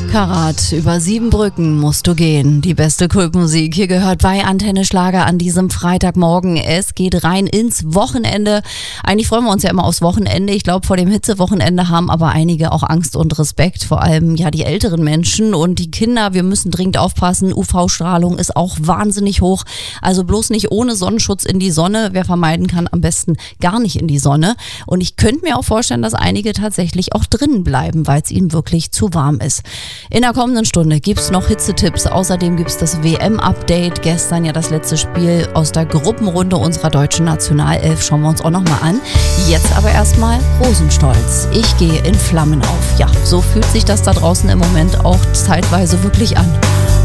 Karat, über 7 Brücken musst du gehen. Die beste Kultmusik hier gehört bei Antenne Schlager an diesem Freitagmorgen. Es geht rein ins Wochenende. Eigentlich freuen wir uns ja immer aufs Wochenende. Ich glaube, vor dem Hitzewochenende haben aber einige auch Angst und Respekt. Vor allem ja die älteren Menschen und die Kinder. Wir müssen dringend aufpassen. UV-Strahlung ist auch wahnsinnig hoch. Also bloß nicht ohne Sonnenschutz in die Sonne. Wer vermeiden kann, am besten gar nicht in die Sonne. Und ich könnte mir auch vorstellen, dass einige tatsächlich auch drinnen bleiben, weil es ihnen wirklich zu warm ist. In der kommenden Stunde gibt es noch Hitzetipps. Außerdem gibt es das WM-Update. Gestern ja das letzte Spiel aus der Gruppenrunde unserer deutschen Nationalelf. Schauen wir uns auch nochmal an. Jetzt aber erstmal Rosenstolz. Ich gehe in Flammen auf. Ja, so fühlt sich das da draußen im Moment auch zeitweise wirklich an.